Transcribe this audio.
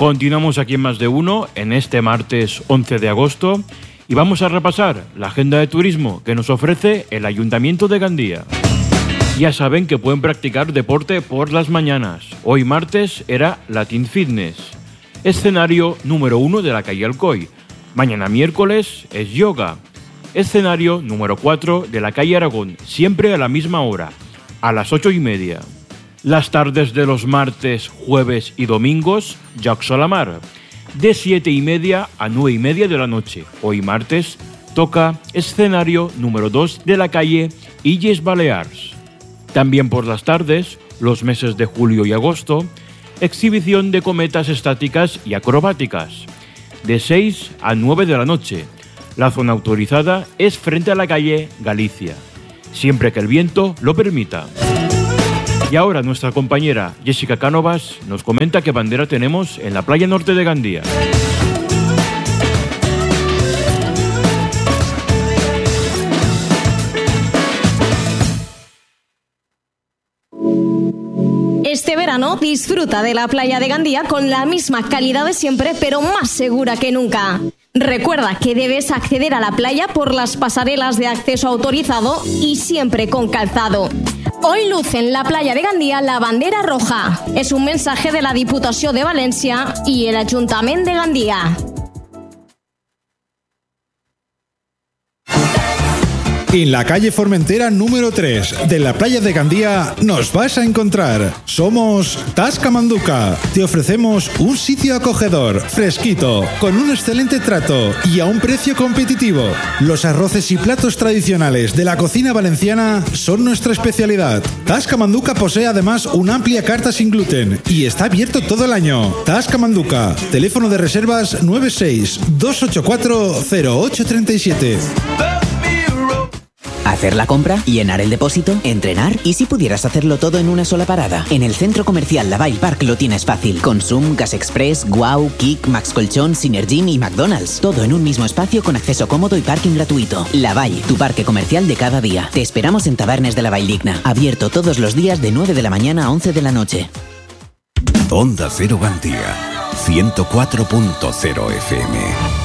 Continuamos aquí en Más de Uno en este martes 11 de agosto y vamos a repasar la agenda de turismo que nos ofrece el Ayuntamiento de Gandía. Ya saben que pueden practicar deporte por las mañanas. Hoy martes era Latin Fitness. Escenario número 1 de la calle Alcoy. Mañana miércoles es yoga. Escenario número 4 de la calle Aragón, siempre a la misma hora, a las 8:30. Las tardes de los martes, jueves y domingos, Jocs a la Mar, de 7:30 a 9:30 de la noche. Hoy martes toca escenario número 2 de la calle Illes Balears. También por las tardes, los meses de julio y agosto, exhibición de cometas estáticas y acrobáticas, de 6 a 9 de la noche. La zona autorizada es frente a la calle Galicia, siempre que el viento lo permita. Y ahora nuestra compañera Jessica Cánovas nos comenta qué bandera tenemos en la playa norte de Gandía. Este verano disfruta de la playa de Gandía con la misma calidad de siempre, pero más segura que nunca. Recuerda que debes acceder a la playa por las pasarelas de acceso autorizado y siempre con calzado. Hoy luce en la playa de Gandía la bandera roja. Es un mensaje de la Diputación de Valencia y el Ayuntamiento de Gandía. En la calle Formentera número 3 de la playa de Gandía nos vas a encontrar. Somos Tasca Manduca. Te ofrecemos un sitio acogedor, fresquito, con un excelente trato y a un precio competitivo. Los arroces y platos tradicionales de la cocina valenciana son nuestra especialidad. Tasca Manduca posee además una amplia carta sin gluten y está abierto todo el año. Tasca Manduca. Teléfono de reservas 96 284 0837. Hacer la compra, llenar el depósito, entrenar y si pudieras hacerlo todo en una sola parada. En el centro comercial Lavalle Park lo tienes fácil. Consum, Gas Express, Guau, Kik, Max Colchón, Synergym y McDonald's. Todo en un mismo espacio con acceso cómodo y parking gratuito. Lavalle, tu parque comercial de cada día. Te esperamos en Tabernes de la Valldigna. Abierto todos los días de 9 de la mañana a 11 de la noche. Onda Cero Gandía, 104.0 FM.